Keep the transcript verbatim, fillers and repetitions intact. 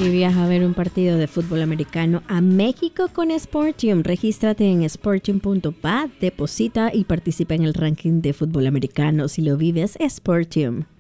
y viaja a ver un partido de fútbol americano a México con Sportium. Regístrate en sportium punto p a, deposita y participa en el ranking de fútbol americano. Si lo vives, Sportium.